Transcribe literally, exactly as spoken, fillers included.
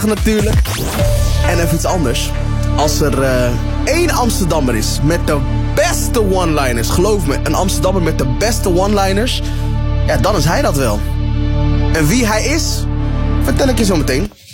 natuurlijk. En even iets anders. Als er uh, één Amsterdammer is met de beste one-liners, geloof me, een Amsterdammer met de beste one-liners, ja, dan is hij dat wel. En wie hij is, vertel ik je zo meteen.